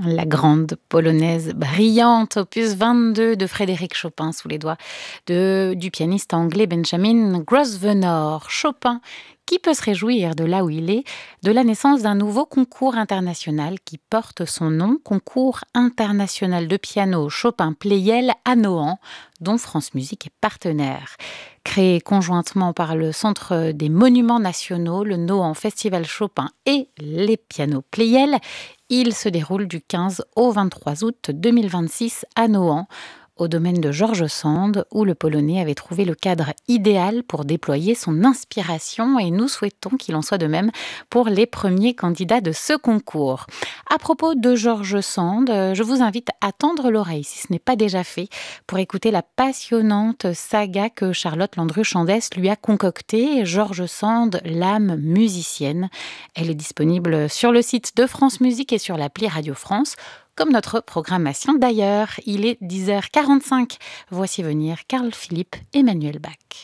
La grande polonaise brillante, opus 22 de Frédéric Chopin sous les doigts du pianiste anglais Benjamin Grosvenor. Chopin qui peut se réjouir de là où il est, de la naissance d'un nouveau concours international qui porte son nom, Concours international de piano Chopin-Pleyel à Nohant, dont France Musique est partenaire. Créé conjointement par le Centre des Monuments Nationaux, le Nohant Festival Chopin et les pianos Pleyel, il se déroule du 15 au 23 août 2026 à Nohant, au domaine de Georges Sand, où le Polonais avait trouvé le cadre idéal pour déployer son inspiration, et nous souhaitons qu'il en soit de même pour les premiers candidats de ce concours. À propos de Georges Sand, je vous invite à tendre l'oreille, si ce n'est pas déjà fait, pour écouter la passionnante saga que Charlotte Landru-Chandès lui a concoctée, Georges Sand, l'âme musicienne. Elle est disponible sur le site de France Musique et sur l'appli Radio France, comme notre programmation d'ailleurs. Il est 10h45. Voici venir Carl Philipp Emanuel Bach.